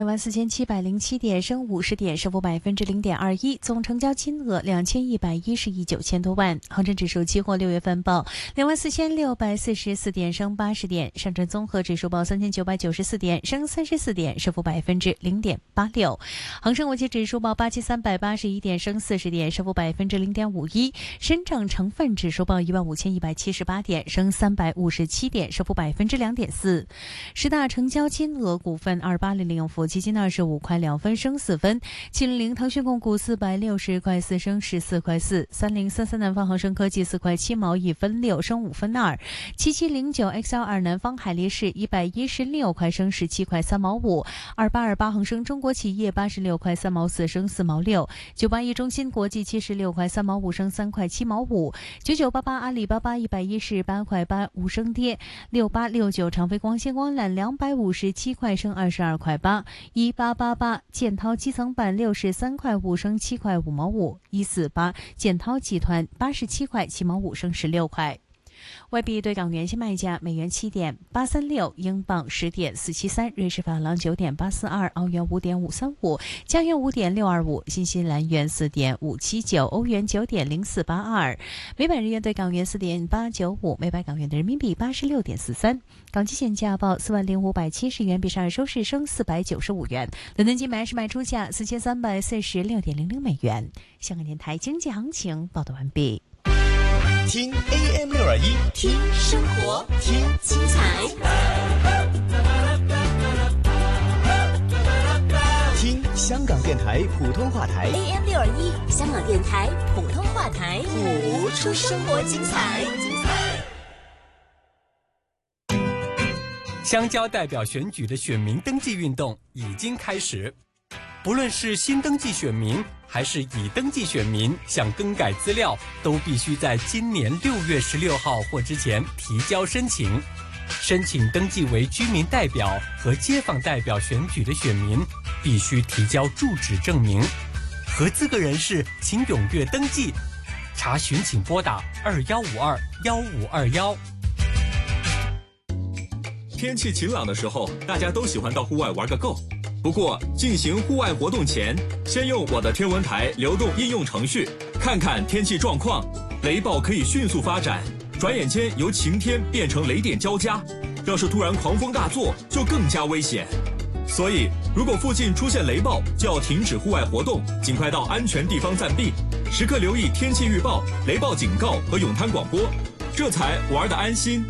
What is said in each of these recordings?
64,707点，升50点，升幅0.21%，总成交金额2110亿9千多万。恒生指数期货6月份报24,644点，升80点。上证综合指数报3,994点，升34点，升幅0.86%。恒生国际指数报8,381点，升40点，升幅0.51%。深证成分指数报15,178点，升357点，升幅2.4%。十大成交金额股份2800永福基金25块2分升4分，700腾讯控股460块4升14块4，3033南方恒生科技4块7毛1分6升5分2，7709 XL2 南方海力士116块升17块3毛5，2828恒生中国企业86块3毛4升4毛6，981中芯国际76块3毛5升3块7毛5，9988阿里巴巴118块8 5升跌，6869长飞光纤光缆257块升22块8，1888建滔基层板63块5升7块5毛5，148建滔集团87块7毛5升16块。外币对港元现卖价：美元7.836，英镑10.473，瑞士法郎9.842，澳元5.535，加元5.625，新西兰元4.579，欧元9.0482，每百日元对港元4.895，每百港元的人民币86.43。港基现价报40570元，比上日收市升495元。伦敦金买市卖出价4346.00美元。香港电台经济行情报道完毕。 听 AM621， 听生活，听精彩， 听香港电台普通话台 AM621，香港电台普通话台， 谱出生活精彩。 乡郊代表选举的选民登记运动已经开始，不论是新登记选民还是已登记选民，想更改资料都必须在今年6月16号或之前提交申请。申请登记为居民代表和街坊代表选举的选民必须提交住址证明。合资格人士请踊跃登记，查询请拨打21521521。 天气晴朗的时候，大家都喜欢到户外玩个够。不过，进行户外活动前，先用我的天文台流动应用程序看看天气状况。雷暴可以迅速发展，转眼间由晴天变成雷电交加。要是突然狂风大作，就更加危险。所以，如果附近出现雷暴，就要停止户外活动，尽快到安全地方暂避，时刻留意天气预报、雷暴警告和泳滩广播，这才玩得安心。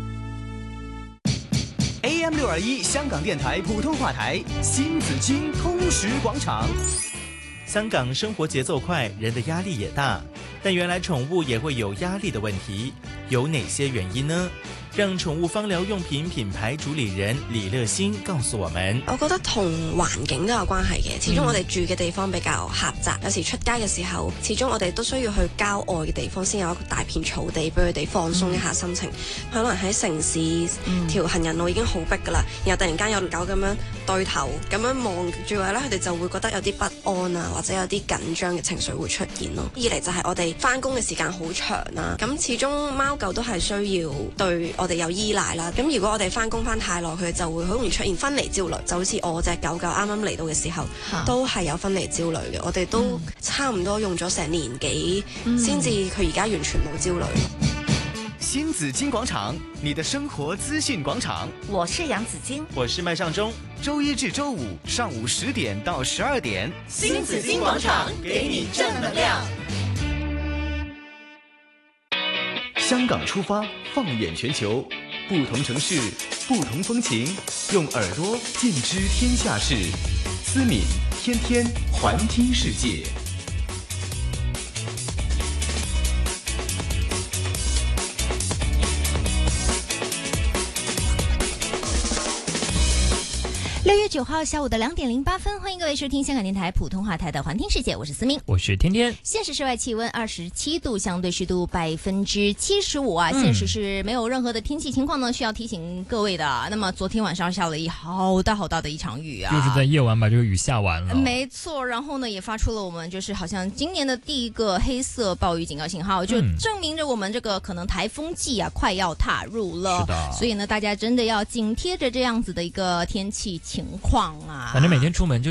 AM621 香港电台普通话台新紫荆通识广场。 香港生活节奏快，人的压力也大，但原来宠物也会有压力的问题，有哪些原因呢？让寵物芳療用品品牌主理人李樂欣告訴我們。 我覺得同環境都有關係嘅，始終我哋住嘅地方比較狹窄，有時出街嘅時候，始終我哋都需要去郊外嘅地方先有一個大片草地俾佢哋放鬆一下心情。可能喺城市條行人路已經好逼㗎啦，然後突然間有狗咁樣對頭咁樣望住佢咧，佢哋就會覺得有啲不安啊，或者有啲緊張嘅情緒會出現咯。二嚟就係我哋返工嘅時間好長啦，咁始終貓狗都係需要對我哋有依賴啦，咁如果我哋翻工翻太耐，佢就會好容易出現分離焦慮，就好似我隻狗狗啱啱嚟到嘅時候，都係有分離焦慮嘅。我哋都差唔多用咗成年幾，先至佢而家完全冇焦慮。 新紫荊廣場，你的生活資訊廣場。 我是楊子矜， 我是麥尚中。 周一至周五上午10點到12點， 新紫荊廣場給你正能量。 香港出發，放眼全球，不同城市，不同風情，用耳朵見知天下事。思敏天天環聽世界。 6月9号下午的2點08分，歡迎各位收聽香港電台普通話台的環聽世界，我是思明， 我是天天。 現時室外氣溫27度，相對濕度75%啊。現時是沒有任何的天氣情況呢，需要提醒各位的。那麼昨天晚上下了好大的一場雨啊， 就是在夜晚把這個雨下完了。 沒錯，然後呢也發出了我們就是好像今年的第一個黑色暴雨警告信號，就證明着我們這個可能颱風季啊快要踏入了。 是的， 所以呢大家真的要緊貼着這樣子的一個天氣情况啊。 反正每天出门就